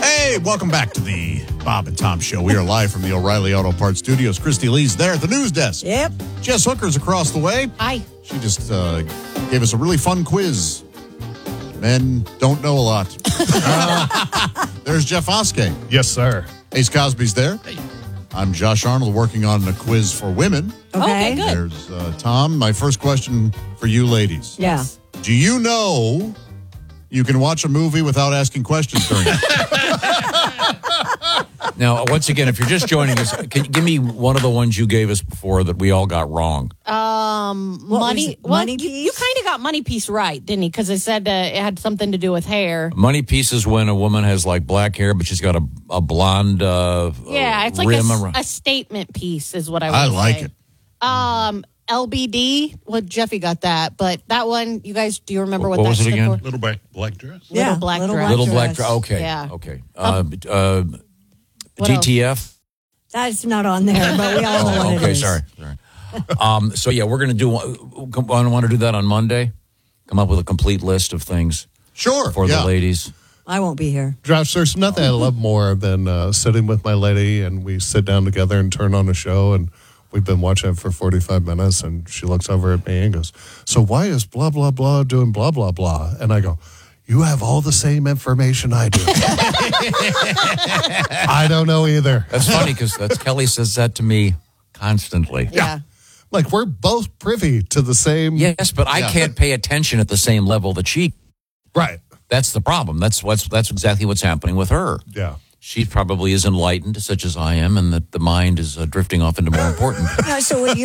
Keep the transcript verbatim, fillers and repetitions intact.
Hey, welcome back to the Bob and Tom Show. We are live from the O'Reilly Auto Parts Studios. Christy Lee's there at the news desk. Yep. Jess Hooker's across the way. Hi. She just uh, gave us a really fun quiz. Men don't know a lot. uh, there's Jeff Oskey. Yes, sir. Ace Cosby's there. Hey. I'm Josh Arnold, working on a quiz for women. Okay. Okay, good. There's uh, Tom. My first question for you ladies. Yeah. Do you know you can watch a movie without asking questions during it? Now, once again, if you're just joining us, can you give me one of the ones you gave us before that we all got wrong? Um, What was money. it? Well, Money you, piece? you kind of got money piece right, didn't he? Because it said uh, it had something to do with hair. Money piece is when a woman has like black hair, but she's got a, a blonde uh, Yeah, it's like rim a, around. a statement piece, is what I would I like say. it. Um, L B D. Well, Jeffy got that, but that one, you guys, do you remember what, What that was it stood again? for? Little black, black dress. Little Yeah, black little dress. Little dress. black dress. Okay. Yeah. Okay. Uh, uh, What G T F. That's not on there, but we all know what Oh, it okay. is. Sorry. Sorry. um, so yeah, we're gonna do. I want to do that on Monday. Come up with a complete list of things Sure. for yeah. the ladies. I won't be here. Josh, there's nothing I love more than uh, sitting with my lady and we sit down together and turn on a show and we've been watching it for forty-five minutes and she looks over at me and goes, so why is blah, blah, blah doing blah, blah, blah? And I go, you have all the same information I do. I don't know either. That's funny because that's Kelly says that to me constantly. Yeah. Like, we're both privy to the same. Yes, but I Yeah. can't pay attention at the same level that she. Right. That's the problem. That's what's that's exactly what's happening with her. Yeah. She probably is enlightened, such as I am, and that the mind is uh, drifting off into more important. No, so what you